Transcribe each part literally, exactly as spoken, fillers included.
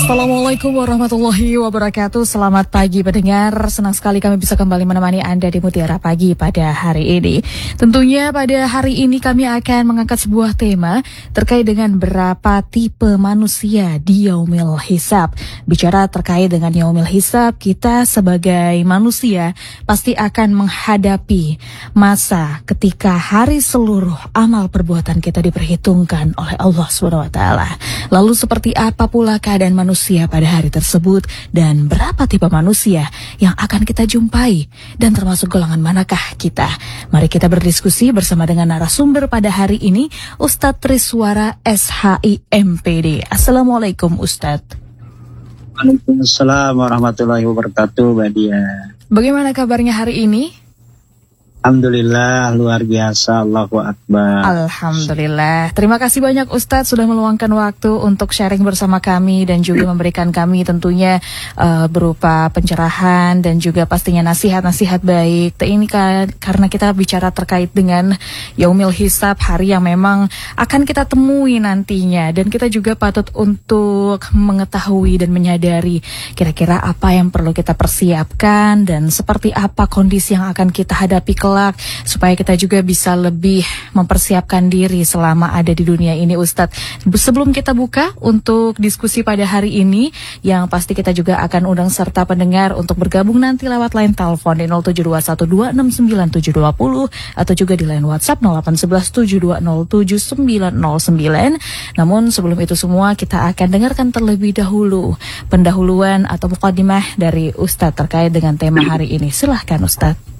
Assalamualaikum warahmatullahi wabarakatuh. Selamat pagi pendengar. Senang sekali kami bisa kembali menemani Anda di Mutiara Pagi pada hari ini. Tentunya pada hari ini kami akan mengangkat sebuah tema terkait dengan berapa tipe manusia di Yaumil Hisab. Bicara terkait dengan Yaumil Hisab, kita sebagai manusia pasti akan menghadapi masa ketika hari seluruh amal perbuatan kita diperhitungkan oleh Allah subhanahu wa taala. Lalu seperti apa pula keadaan manusia pada hari tersebut dan berapa tipe manusia yang akan kita jumpai dan termasuk golongan manakah kita? Mari kita berdiskusi bersama dengan narasumber pada hari ini, Ustadz Triswara S H I M P D. Assalamualaikum Ustadz. Waalaikumsalam warahmatullahi wabarakatuh, Mbak Dia. Bagaimana kabarnya hari ini? Alhamdulillah, luar biasa, Allahu Akbar. Alhamdulillah. Terima kasih banyak Ustadz sudah meluangkan waktu untuk sharing bersama kami dan juga memberikan kami tentunya uh, berupa pencerahan dan juga pastinya nasihat-nasihat baik. Ini kan karena kita bicara terkait dengan Yaumil Hisab, hari yang memang akan kita temui nantinya, dan kita juga patut untuk mengetahui dan menyadari kira-kira apa yang perlu kita persiapkan dan seperti apa kondisi yang akan kita hadapi kelak, supaya kita juga bisa lebih mempersiapkan diri selama ada di dunia ini Ustadz. Sebelum kita buka untuk diskusi pada hari ini, yang pasti kita juga akan undang serta pendengar untuk bergabung nanti lewat line telepon di nol tujuh dua satu dua enam sembilan tujuh dua nol atau juga di line WhatsApp nol delapan satu satu tujuh dua nol tujuh sembilan nol sembilan. Namun sebelum itu semua kita akan dengarkan terlebih dahulu pendahuluan atau mukadimah dari Ustadz terkait dengan tema hari ini. Silahkan Ustadz.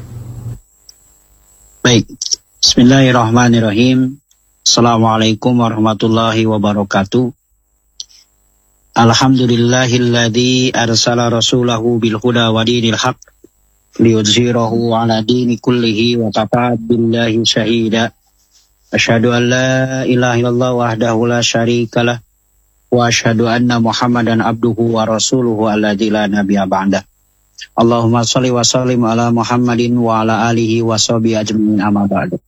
Baik, bismillahirrahmanirrahim. Assalamualaikum warahmatullahi wabarakatuh. Alhamdulillahilladzi arsala rasulahu bil huda wa dinil haq liyudhhirahu ala dini kullihi wa kafa billahi syahida. Asyhadu an la ilaha illallah wahdahu la syarikalah wa asyhadu anna Muhammadan abduhu wa rasuluhu alladzi la nabiyya ba'dah. Allahumma sholli wa sallim ala Muhammadin wa ala alihi wa sahbihi ajma'in, amma ba'du.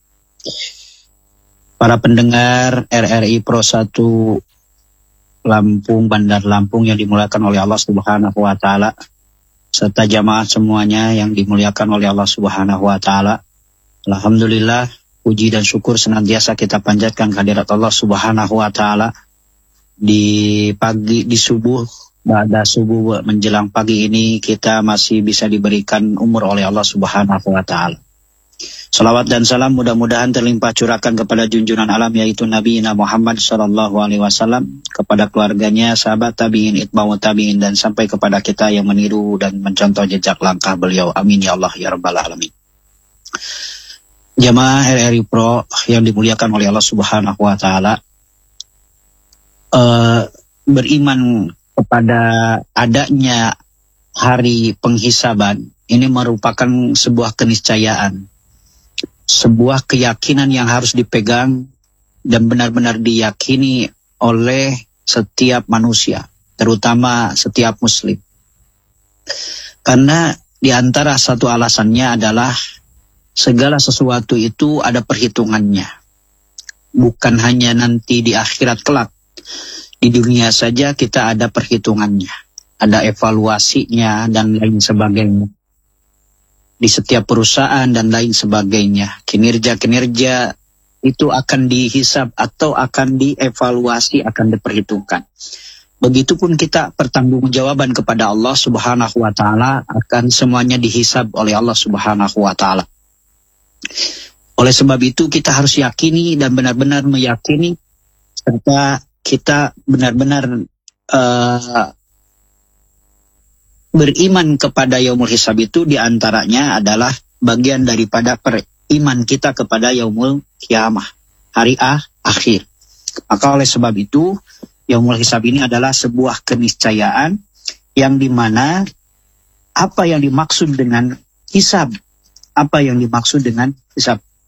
Para pendengar R R I Pro satu Lampung, Bandar Lampung yang dimuliakan oleh Allah Subhanahu wa taala, serta jamaah semuanya yang dimuliakan oleh Allah Subhanahu wa taala. Alhamdulillah, puji dan syukur senantiasa kita panjatkan kehadirat Allah Subhanahu wa taala di pagi di subuh. Pada subuh menjelang pagi ini kita masih bisa diberikan umur oleh Allah Subhanahu wa taala. Salawat dan salam mudah-mudahan terlimpah curahkan kepada junjungan alam yaitu Nabi Muhammad sallallahu alaihi wasallam, kepada keluarganya, sahabat tabi'in, itba'ut tabi'in, dan sampai kepada kita yang meniru dan mencontoh jejak langkah beliau. Amin ya Allah ya rabbal alamin. Jamaah R R I Pro yang dimuliakan oleh Allah Subhanahu wa taala, uh, beriman kepada adanya hari penghisaban ini merupakan sebuah keniscayaan, sebuah keyakinan yang harus dipegang dan benar-benar diyakini oleh setiap manusia, terutama setiap muslim. Karena di antara satu alasannya adalah segala sesuatu itu ada perhitungannya, bukan hanya nanti di akhirat kelak. Di dunia saja kita ada perhitungannya, ada evaluasinya dan lain sebagainya. Di setiap perusahaan dan lain sebagainya, kinerja-kinerja itu akan dihisab atau akan dievaluasi, akan diperhitungkan. Begitupun kita pertanggungjawaban kepada Allah Subhanahu wa taala akan semuanya dihisab oleh Allah Subhanahu wa taala. Oleh sebab itu kita harus yakini dan benar-benar meyakini, serta kita benar-benar uh, beriman kepada Yaumul Hisab. Itu diantaranya adalah bagian daripada periman kita kepada Yaumul Qiyamah, hari ah, akhir. Maka oleh sebab itu Yaumul Hisab ini adalah sebuah keniscayaan yang dimana apa yang dimaksud dengan hisab, apa yang dimaksud dengan hisab.